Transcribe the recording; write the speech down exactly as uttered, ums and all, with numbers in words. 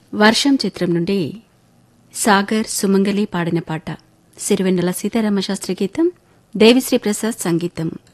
వర్షం చిత్రం నుండి సాగర్ సుమంగలి పాడిన పాట సిరివెన్నెల సీతారామశాస్త్రి గీతం దేవిశ్రీ ప్రసాద్ సంగీతం